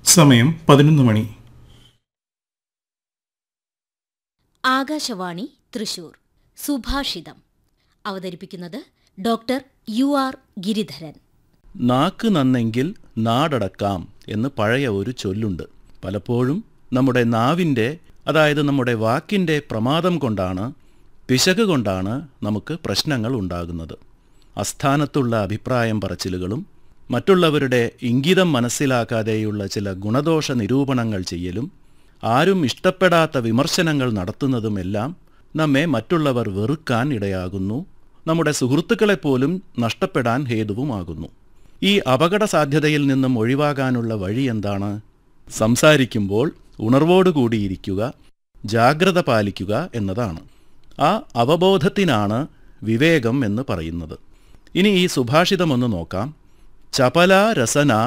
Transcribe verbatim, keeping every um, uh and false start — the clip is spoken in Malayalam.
സമയം പതിനൊന്ന് മണി. ആകാശവാണി തൃശൂർ. സുഭാഷിതം അവതരിപ്പിക്കുന്നത് ഡോക്ടർ യു ആർ ഗിരിധരൻ. നാക്ക് നന്നെങ്കിൽ നാടടക്കാം എന്ന് പഴയ ഒരു ചൊല്ലുണ്ട്. പലപ്പോഴും നമ്മുടെ നാവിൻ്റെ, അതായത് നമ്മുടെ വാക്കിൻ്റെ പ്രമാദം കൊണ്ടാണ്, പിശക് കൊണ്ടാണ് നമുക്ക് പ്രശ്നങ്ങൾ ഉണ്ടാകുന്നത്. അസ്ഥാനത്തുള്ള അഭിപ്രായം പറച്ചിലുകളും മറ്റുള്ളവരുടെ ഇംഗിതം മനസ്സിലാക്കാതെയുള്ള ചില ഗുണദോഷ നിരൂപണങ്ങൾ ചെയ്യലും ആരും ഇഷ്ടപ്പെടാത്ത വിമർശനങ്ങൾ നടത്തുന്നതുമെല്ലാം നമ്മെ മറ്റുള്ളവർ വെറുക്കാൻ ഇടയാകുന്നു, നമ്മുടെ സുഹൃത്തുക്കളെപ്പോലും നഷ്ടപ്പെടാൻ ഹേതുവുമാകുന്നു. ഈ അപകട സാധ്യതയിൽ നിന്നും ഒഴിവാകാനുള്ള വഴി എന്താണ്? സംസാരിക്കുമ്പോൾ ഉണർവോടുകൂടിയിരിക്കുക, ജാഗ്രത പാലിക്കുക എന്നതാണ്. ആ അവബോധത്തിനാണ് വിവേകം എന്ന് പറയുന്നത്. ഇനി ഈ സുഭാഷിതമൊന്ന് നോക്കാം. ചപല രസന